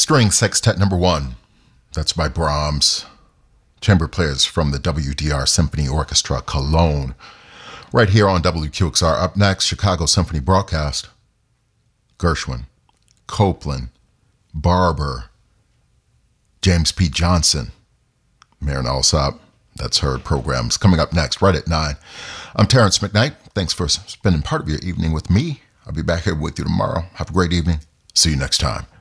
String Sextet Number 1. That's by Brahms. Chamber players from the WDR Symphony Orchestra, Cologne. Right here on WQXR. Up next, Chicago Symphony Broadcast. Gershwin, Copland, Barber, James P. Johnson, Marin Alsop. That's her programs coming up next, right at 9. I'm Terrence McKnight. Thanks for spending part of your evening with me. I'll be back here with you tomorrow. Have a great evening. See you next time.